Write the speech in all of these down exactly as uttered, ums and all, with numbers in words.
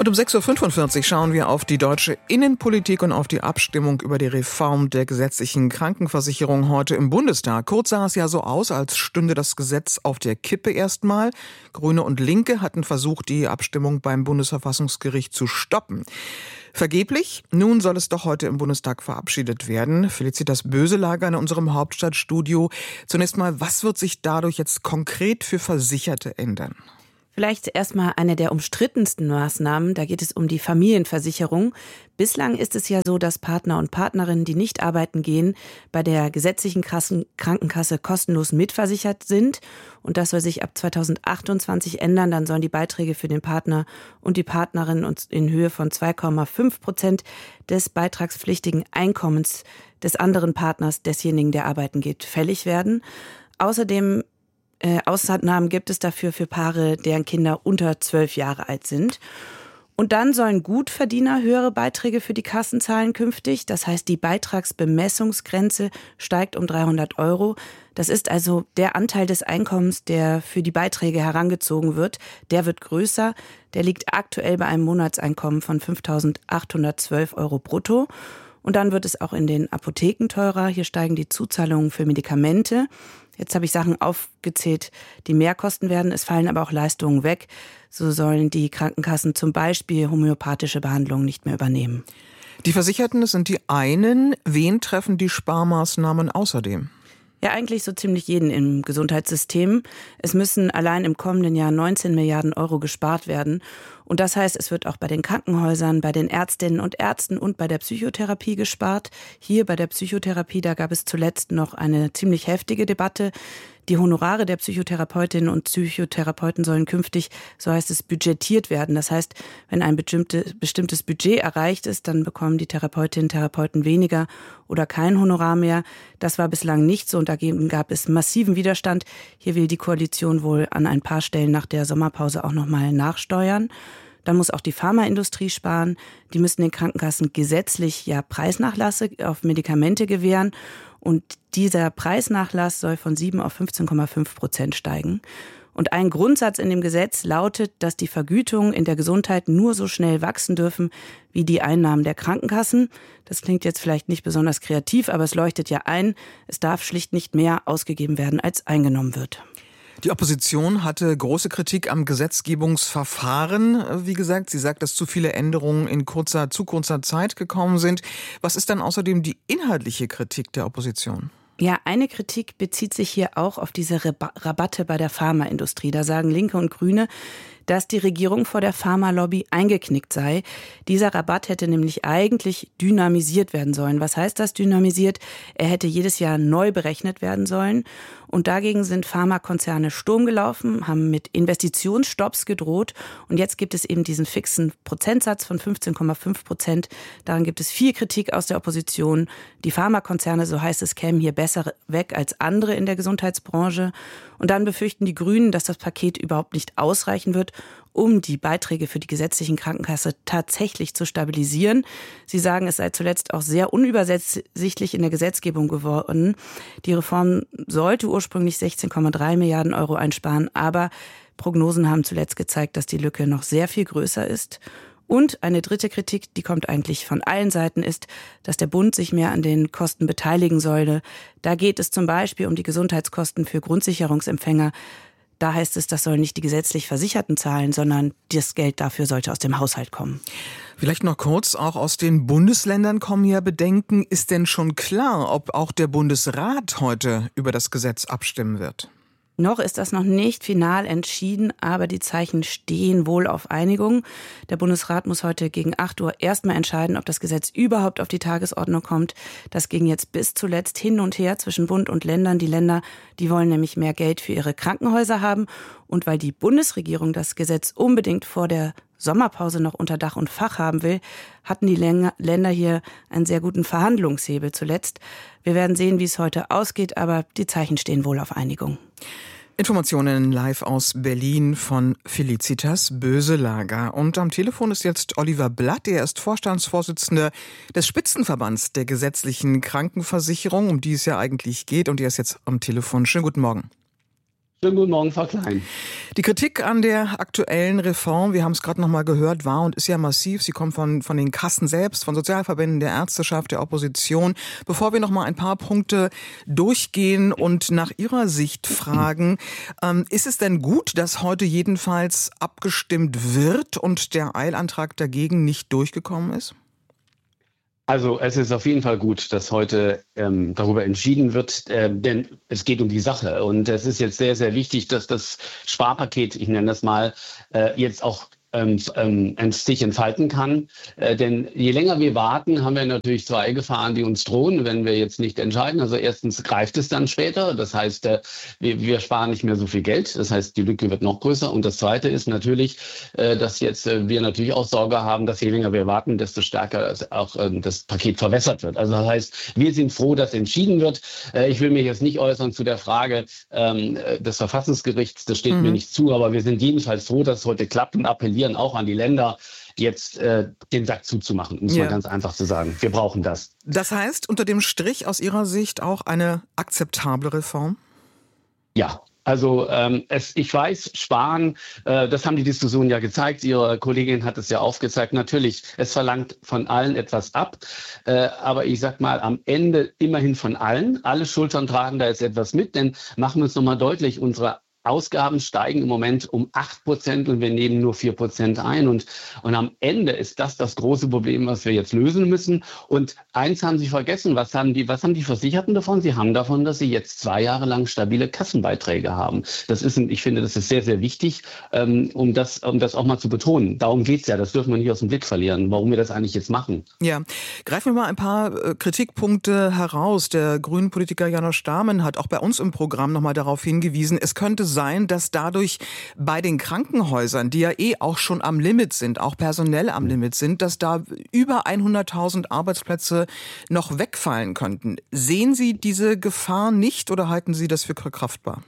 Und um sechs Uhr fünfundvierzig schauen wir auf die deutsche Innenpolitik und auf die Abstimmung über die Reform der gesetzlichen Krankenversicherung heute im Bundestag. Kurz sah es ja so aus, als stünde das Gesetz auf der Kippe erstmal. Grüne und Linke hatten versucht, die Abstimmung beim Bundesverfassungsgericht zu stoppen. Vergeblich. Nun soll es doch heute im Bundestag verabschiedet werden. Felicitas Böselager in unserem Hauptstadtstudio. Zunächst mal, was wird sich dadurch jetzt konkret für Versicherte ändern? Vielleicht erstmal eine der umstrittensten Maßnahmen. Da geht es um die Familienversicherung. Bislang ist es ja so, dass Partner und Partnerinnen, die nicht arbeiten gehen, bei der gesetzlichen Krankenkasse kostenlos mitversichert sind. Und das soll sich ab zweitausendachtundzwanzig ändern. Dann sollen die Beiträge für den Partner und die Partnerin in Höhe von zwei Komma fünf Prozent des beitragspflichtigen Einkommens des anderen Partners, desjenigen, der arbeiten geht, fällig werden. Außerdem Äh, Ausnahmen gibt es dafür für Paare, deren Kinder unter zwölf Jahre alt sind. Und dann sollen Gutverdiener höhere Beiträge für die Kassen zahlen künftig. Das heißt, die Beitragsbemessungsgrenze steigt um dreihundert Euro. Das ist also der Anteil des Einkommens, der für die Beiträge herangezogen wird. Der wird größer. Der liegt aktuell bei einem Monatseinkommen von fünftausendachthundertzwölf Euro brutto. Und dann wird es auch in den Apotheken teurer. Hier steigen die Zuzahlungen für Medikamente. Jetzt habe ich Sachen aufgezählt, die mehr kosten werden. Es fallen aber auch Leistungen weg. So sollen die Krankenkassen zum Beispiel homöopathische Behandlungen nicht mehr übernehmen. Die Versicherten, das sind die einen. Wen treffen die Sparmaßnahmen außerdem? Ja, eigentlich so ziemlich jeden im Gesundheitssystem. Es müssen allein im kommenden Jahr neunzehn Milliarden Euro gespart werden. Und das heißt, es wird auch bei den Krankenhäusern, bei den Ärztinnen und Ärzten und bei der Psychotherapie gespart. Hier bei der Psychotherapie, da gab es zuletzt noch eine ziemlich heftige Debatte. Die Honorare der Psychotherapeutinnen und Psychotherapeuten sollen künftig, so heißt es, budgetiert werden. Das heißt, wenn ein bestimmtes Budget erreicht ist, dann bekommen die Therapeutinnen und Therapeuten weniger oder kein Honorar mehr. Das war bislang nicht so und dagegen gab es massiven Widerstand. Hier will die Koalition wohl an ein paar Stellen nach der Sommerpause auch nochmal nachsteuern. Dann muss auch die Pharmaindustrie sparen. Die müssen den Krankenkassen gesetzlich ja Preisnachlasse auf Medikamente gewähren. Und dieser Preisnachlass soll von sieben auf fünfzehn Komma fünf Prozent steigen. Und ein Grundsatz in dem Gesetz lautet, dass die Vergütungen in der Gesundheit nur so schnell wachsen dürfen wie die Einnahmen der Krankenkassen. Das klingt jetzt vielleicht nicht besonders kreativ, aber es leuchtet ja ein. Es darf schlicht nicht mehr ausgegeben werden, als eingenommen wird. Die Opposition hatte große Kritik am Gesetzgebungsverfahren. Wie gesagt, sie sagt, dass zu viele Änderungen in kurzer, zu kurzer Zeit gekommen sind. Was ist dann außerdem die inhaltliche Kritik der Opposition? Ja, eine Kritik bezieht sich hier auch auf diese Rabatte bei der Pharmaindustrie. Da sagen Linke und Grüne, dass die Regierung vor der Pharmalobby eingeknickt sei. Dieser Rabatt hätte nämlich eigentlich dynamisiert werden sollen. Was heißt das dynamisiert? Er hätte jedes Jahr neu berechnet werden sollen. Und dagegen sind Pharmakonzerne Sturm gelaufen, haben mit Investitionsstopps gedroht. Und jetzt gibt es eben diesen fixen Prozentsatz von fünfzehn Komma fünf Prozent. Daran gibt es viel Kritik aus der Opposition. Die Pharmakonzerne, so heißt es, kämen hier besser weg als andere in der Gesundheitsbranche. Und dann befürchten die Grünen, dass das Paket überhaupt nicht ausreichen wird, um die Beiträge für die gesetzlichen Krankenkasse tatsächlich zu stabilisieren. Sie sagen, es sei zuletzt auch sehr unübersichtlich in der Gesetzgebung geworden. Die Reform sollte ursprünglich sechzehn Komma drei Milliarden Euro einsparen, aber Prognosen haben zuletzt gezeigt, dass die Lücke noch sehr viel größer ist. Und eine dritte Kritik, die kommt eigentlich von allen Seiten, ist, dass der Bund sich mehr an den Kosten beteiligen solle. Da geht es zum Beispiel um die Gesundheitskosten für Grundsicherungsempfänger. Da heißt es, das sollen nicht die gesetzlich Versicherten zahlen, sondern das Geld dafür sollte aus dem Haushalt kommen. Vielleicht noch kurz, auch aus den Bundesländern kommen ja Bedenken. Ist denn schon klar, ob auch der Bundesrat heute über das Gesetz abstimmen wird? Noch ist das noch nicht final entschieden, aber die Zeichen stehen wohl auf Einigung. Der Bundesrat muss heute gegen acht Uhr erstmal entscheiden, ob das Gesetz überhaupt auf die Tagesordnung kommt. Das ging jetzt bis zuletzt hin und her zwischen Bund und Ländern. Die Länder, die wollen nämlich mehr Geld für ihre Krankenhäuser haben. Und weil die Bundesregierung das Gesetz unbedingt vor der Sommerpause noch unter Dach und Fach haben will, hatten die Länder hier einen sehr guten Verhandlungshebel zuletzt. Wir werden sehen, wie es heute ausgeht, aber die Zeichen stehen wohl auf Einigung. Informationen live aus Berlin von Felicitas Böselager. Und am Telefon ist jetzt Oliver Blatt. Er ist Vorstandsvorsitzender des Spitzenverbands der gesetzlichen Krankenversicherung, um die es ja eigentlich geht. Und er ist jetzt am Telefon. Schönen guten Morgen. Schönen guten Morgen, Frau Klein. Die Kritik an der aktuellen Reform, wir haben es gerade noch mal gehört, war und ist ja massiv. Sie kommt von, von den Kassen selbst, von Sozialverbänden, der Ärzteschaft, der Opposition. Bevor wir noch mal ein paar Punkte durchgehen und nach Ihrer Sicht fragen, ähm, ist es denn gut, dass heute jedenfalls abgestimmt wird und der Eilantrag dagegen nicht durchgekommen ist? Also es ist auf jeden Fall gut, dass heute ähm, darüber entschieden wird, äh, denn es geht um die Sache. Und es ist jetzt sehr, sehr wichtig, dass das Sparpaket, ich nenne das mal, äh, jetzt auch ähm, ähm, sich entfalten kann. Äh, denn je länger wir warten, haben wir natürlich zwei Gefahren, die uns drohen, wenn wir jetzt nicht entscheiden. Also erstens greift es dann später. Das heißt, äh, wir, wir sparen nicht mehr so viel Geld. Das heißt, die Lücke wird noch größer. Und das Zweite ist natürlich, äh, dass jetzt äh, wir natürlich auch Sorge haben, dass je länger wir warten, desto stärker auch äh, das Paket verwässert wird. Also das heißt, wir sind froh, dass entschieden wird. Äh, ich will mich jetzt nicht äußern zu der Frage ähm, des Verfassungsgerichts. Das steht mhm. mir nicht zu. Aber wir sind jedenfalls froh, dass es heute klappt und appellieren auch an die Länder, jetzt äh, den Sack zuzumachen, um es ja. mal ganz einfach zu sagen. Wir brauchen das. Das heißt, unter dem Strich aus Ihrer Sicht auch eine akzeptable Reform? Ja. Also ähm, es, ich weiß, Sparen, äh, das haben die Diskussionen ja gezeigt, Ihre Kollegin hat es ja aufgezeigt, natürlich, es verlangt von allen etwas ab, äh, aber ich sag mal, am Ende immerhin von allen, alle Schultern tragen da jetzt etwas mit, denn machen wir uns nochmal deutlich, unsere Ausgaben steigen im Moment um acht Prozent und wir nehmen nur vier Prozent ein. Und, und am Ende ist das das große Problem, was wir jetzt lösen müssen. Und eins haben Sie vergessen, was haben die, was haben die Versicherten davon? Sie haben davon, dass sie jetzt zwei Jahre lang stabile Kassenbeiträge haben. Das ist, ich finde, das ist sehr, sehr wichtig, ähm, um das, um das auch mal zu betonen. Darum geht's ja, das dürfen wir nicht aus dem Blick verlieren, warum wir das eigentlich jetzt machen. Ja, greifen wir mal ein paar äh, Kritikpunkte heraus. Der grünen Politiker Janosch Dahmen hat auch bei uns im Programm nochmal darauf hingewiesen, es könnte sein, dass dadurch bei den Krankenhäusern, die ja eh auch schon am Limit sind, auch personell am Limit sind, dass da über hunderttausend Arbeitsplätze noch wegfallen könnten. Sehen Sie diese Gefahr nicht oder halten Sie das für verkraftbar?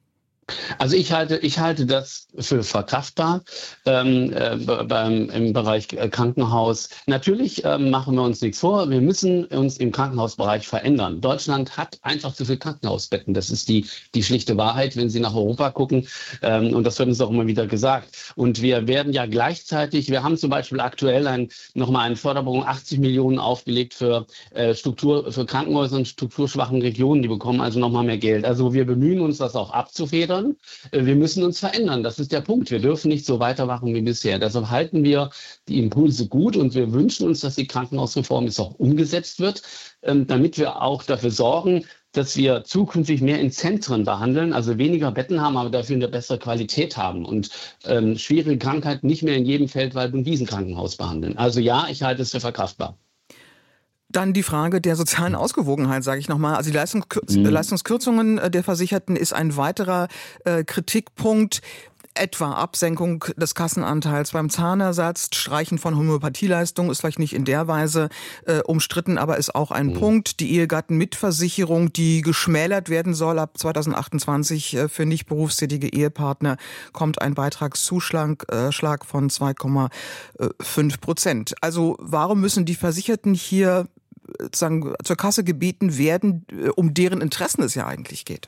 Also ich halte, ich halte das für verkraftbar ähm, äh, beim, im Bereich Krankenhaus. Natürlich ähm, machen wir uns nichts vor. Wir müssen uns im Krankenhausbereich verändern. Deutschland hat einfach zu viel Krankenhausbetten. Das ist die, die schlichte Wahrheit, wenn Sie nach Europa gucken. Ähm, und das wird uns auch immer wieder gesagt. Und wir werden ja gleichzeitig, wir haben zum Beispiel aktuell ein, nochmal eine Förderung, achtzig Millionen aufgelegt für äh, Struktur, für Krankenhäuser in strukturschwachen Regionen. Die bekommen also nochmal mehr Geld. Also wir bemühen uns, das auch abzufedern. Wir müssen uns verändern. Das ist der Punkt. Wir dürfen nicht so weitermachen wie bisher. Deshalb halten wir die Impulse gut und wir wünschen uns, dass die Krankenhausreform jetzt auch umgesetzt wird, damit wir auch dafür sorgen, dass wir zukünftig mehr in Zentren behandeln, also weniger Betten haben, aber dafür eine bessere Qualität haben und ähm, schwierige Krankheiten nicht mehr in jedem Feldwald- und Wiesenkrankenhaus behandeln. Also ja, ich halte es für verkraftbar. Dann die Frage der sozialen Ausgewogenheit, sage ich nochmal. Also die Leistungskür- mhm. Leistungskürzungen der Versicherten ist ein weiterer äh, Kritikpunkt. Etwa Absenkung des Kassenanteils beim Zahnersatz, Streichen von Homöopathieleistungen ist vielleicht nicht in der Weise äh, umstritten, aber ist auch ein mhm. Punkt. Die Ehegattenmitversicherung, die geschmälert werden soll ab zweitausendachtundzwanzig äh, für nicht berufstätige Ehepartner, kommt ein Beitragszuschlag äh, Schlag von zwei Komma fünf Prozent. Also warum müssen die Versicherten hier äh, sozusagen zur Kasse gebeten werden, äh, um deren Interessen es ja eigentlich geht?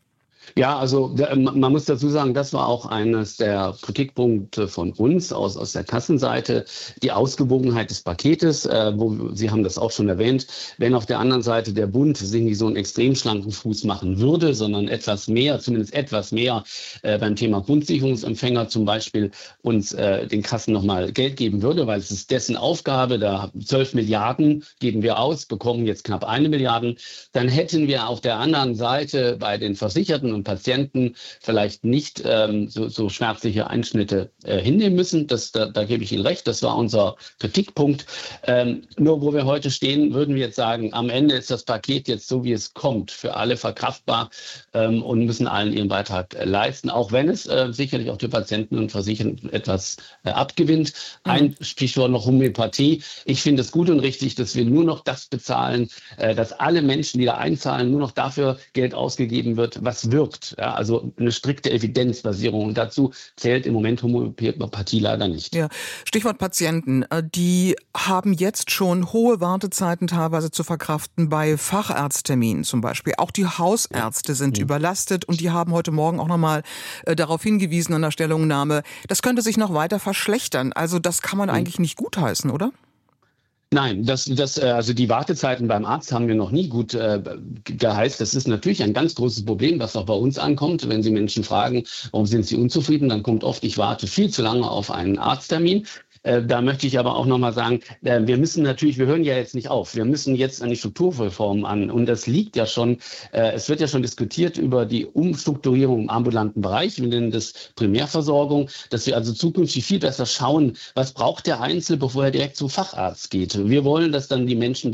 Ja, also man muss dazu sagen, das war auch eines der Kritikpunkte von uns aus, aus der Kassenseite, die Ausgewogenheit des Paketes, äh, wo Sie haben das auch schon erwähnt, wenn auf der anderen Seite der Bund sich nicht so einen extrem schlanken Fuß machen würde, sondern etwas mehr, zumindest etwas mehr äh, beim Thema Grundsicherungsempfänger zum Beispiel uns äh, den Kassen nochmal Geld geben würde, weil es ist dessen Aufgabe, da zwölf Milliarden geben wir aus, bekommen jetzt knapp eine Milliarde, dann hätten wir auf der anderen Seite bei den Versicherten und Patienten vielleicht nicht ähm, so, so schmerzliche Einschnitte äh, hinnehmen müssen. Das, da, da gebe ich Ihnen recht, das war unser Kritikpunkt. Ähm, nur wo wir heute stehen, würden wir jetzt sagen, am Ende ist das Paket jetzt so, wie es kommt, für alle verkraftbar ähm, und müssen allen ihren Beitrag äh, leisten, auch wenn es äh, sicherlich auch die Patienten und Versicherten etwas äh, abgewinnt. Mhm. Ein Stichwort noch Homöopathie. Ich finde es gut und richtig, dass wir nur noch das bezahlen, äh, dass alle Menschen, die da einzahlen, nur noch dafür Geld ausgegeben wird, was wirkt. wirkt. Ja, also eine strikte Evidenzbasierung. Und dazu zählt im Moment Homöopathie leider nicht. Ja. Stichwort Patienten. Die haben jetzt schon hohe Wartezeiten teilweise zu verkraften bei Facharztterminen zum Beispiel. Auch die Hausärzte sind ja. überlastet und die haben heute Morgen auch nochmal äh, darauf hingewiesen an der Stellungnahme, das könnte sich noch weiter verschlechtern. Also das kann man ja. eigentlich nicht gutheißen, oder? Nein, das, das, also die Wartezeiten beim Arzt haben wir noch nie gut äh, geheißt. Das ist natürlich ein ganz großes Problem, was auch bei uns ankommt. Wenn Sie Menschen fragen, warum sind sie unzufrieden, dann kommt oft, ich warte viel zu lange auf einen Arzttermin. Äh, da möchte ich aber auch nochmal sagen, äh, wir müssen natürlich, wir hören ja jetzt nicht auf, wir müssen jetzt an die Strukturreform an. Und das liegt ja schon, äh, es wird ja schon diskutiert über die Umstrukturierung im ambulanten Bereich, wir nennen das Primärversorgung, dass wir also zukünftig viel besser schauen, was braucht der Einzelne, bevor er direkt zum Facharzt geht. Wir wollen, dass dann die Menschen